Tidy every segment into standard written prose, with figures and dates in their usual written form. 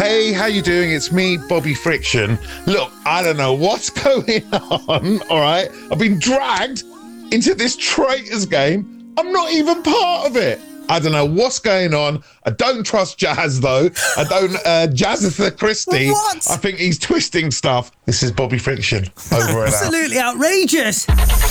Hey, how you doing? It's me, Bobby Friction. Look, I don't know what's going on, all right? I've been dragged into this traitors game. I'm not even part of it. I don't know what's going on. I don't trust Jazz, though. I don't, Jazzatha Christie. What? I think he's twisting stuff. This is Bobby Friction. Over and out. Absolutely outrageous.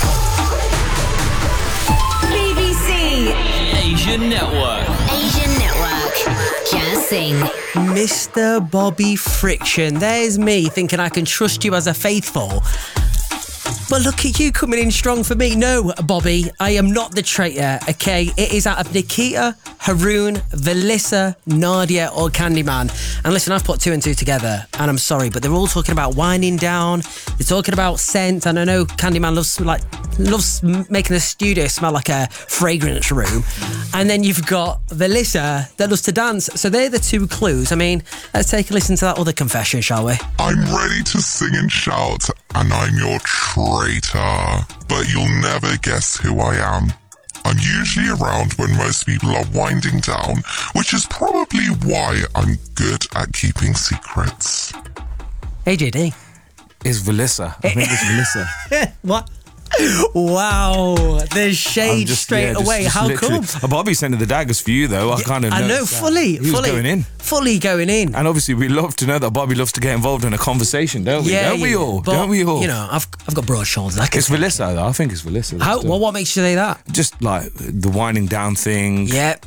BBC Asian Network. Asian Network. Jazz Sing. Mr. Bobby Friction. There's me thinking I can trust you as a faithful. But look at you coming in strong for me. No, Bobby, I am not the traitor, okay? It is out of Nikita, Haroon, Velissa, Nadia or Candyman. And listen, I've put two and two together, and I'm sorry, but they're all talking about winding down. They're talking about scent, and I know Candyman loves making the studio smell like a fragrance room. And then you've got Velissa that loves to dance. So they're the two clues. I mean, let's take a listen to that other confession, shall we? I'm ready to sing and shout, and I'm your traitor. But you'll never guess who I am. I'm usually around when most people are winding down, which is probably why I'm good at keeping secrets. AJD. It's Velissa. I think it's Velissa. What? Wow, the shade straight away. How literally. come? Bobby sending the daggers for you, though. I kind of know. I know, fully. He was going in. Fully going in. And obviously, we love to know that Bobby loves to get involved in a conversation, don't we? Don't we all? But, don't we all? You know, I've got broad shoulders. It's Velissa, though. I think it's Velissa. How? Well, what makes you say that? Just like the winding down thing. Yep.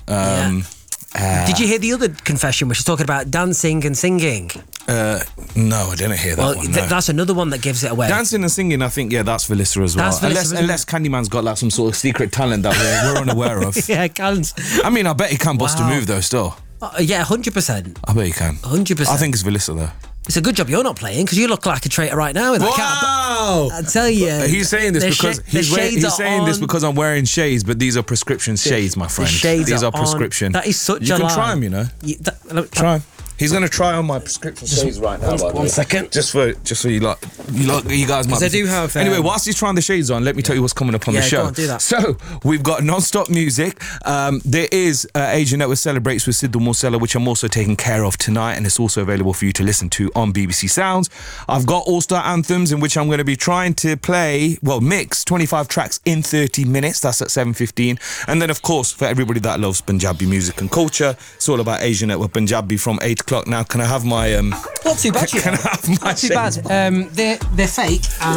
Did you hear the other confession where she's talking about dancing and singing? No, I didn't hear that one. No. That's another one that gives it away. Dancing and singing, I think, that's Velissa as well. That's Velissa, unless Candyman's got like some sort of secret talent that we're unaware of. Yeah, can't. I mean, I bet he can bust a move though. Still, yeah, 100%. I bet he can. 100%. I think it's Velissa though. It's a good job you're not playing because you look like a traitor right now with that cap. Wow! I tell you, he's saying this because he's saying this because I'm wearing shades, but these are prescription shades, my friend. These are prescription. That is such a lie. You can try them, you know. Try them. He's going to try on my prescription shades right now. One second. Just for you guys might. I do have. Anyway, whilst he's trying the shades on, let me tell you what's coming up on the show. Go on, do that. So we've got non-stop music. There is Asian Network Celebrates with Sidhu Moosela, which I'm also taking care of tonight, and it's also available for you to listen to on BBC Sounds. I've got All-Star Anthems, in which I'm going to be trying to mix 25 tracks in 30 minutes. That's at 7:15. And then, of course, for everybody that loves Punjabi music and culture, it's all about Asian Network Punjabi from 8 o'clock. Now, can I have my... Not too bad, Can I have my Not too bad. They're fake. And,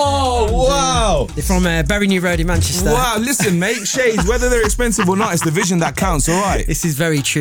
wow! They're from Bury New Road in Manchester. Wow, listen, mate, shades, whether they're expensive or not, it's the vision that counts, all right? This is very true.